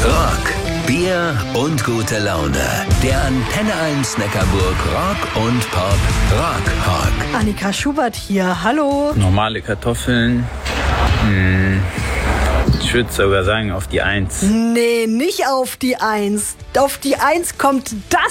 Rock, Bier und gute Laune. Der Antenne 1 Neckarburg Rock und Pop Rock. Annika Schubert hier, hallo. Normale Kartoffeln. Ich würde sogar sagen auf die 1. Nee, nicht auf die 1. Auf die 1 kommt das